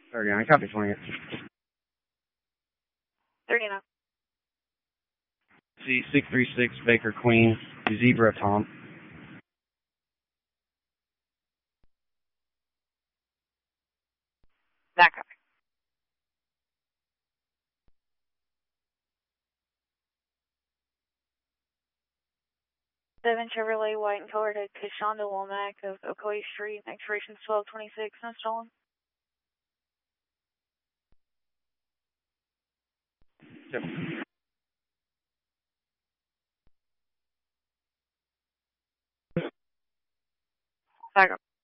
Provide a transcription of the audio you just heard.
39, copy 20. 39. C636 Baker Queen, Zebra Tom. That copy. 7 Chevrolet white and colored at Kashonda Womack of Ocoee Street, expiration 12/26, not stolen. Yep. Back up.